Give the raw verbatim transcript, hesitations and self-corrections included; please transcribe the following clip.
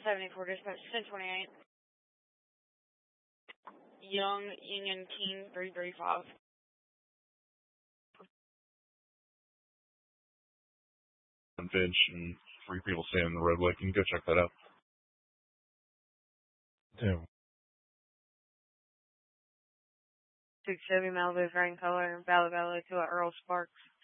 seventy-four dispatch, ten twenty-eight. Young Union King three three five. Finch and three people standing in the roadway. Can you go check that out? Damn. six seventy Malibu Frank Color, Valley Valley to Earl Sparks.